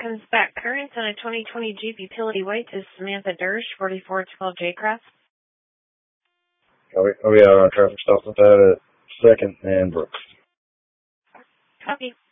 comes back current on a 2020 Jeep Utility White to Samantha Dersh, 4412 J-Cross. Oh yeah, traffic stop with that at 2nd and Brooks. Copy.